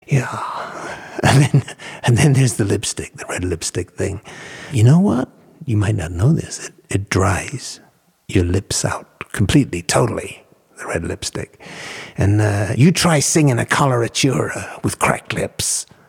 Yeah. And then there's the lipstick, the red lipstick thing. You know what? You might not know this. It dries your lips out completely, totally, the red lipstick. And you try singing a coloratura with cracked lips.